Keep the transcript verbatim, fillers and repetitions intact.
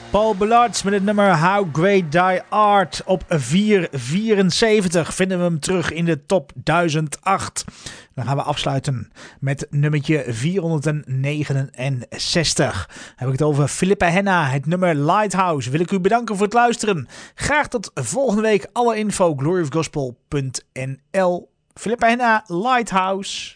Paul Ballards met het nummer How Great Thy Art. Op vier vierenzeventig vinden we hem terug in de top duizend acht. Dan gaan we afsluiten met nummertje vierhonderdnegenenzestig. Dan heb ik het over Philippa Henna, het nummer Lighthouse. Wil ik u bedanken voor het luisteren. Graag tot volgende week. Alle info glory of gospel punt n l. Philippa Henna, Lighthouse.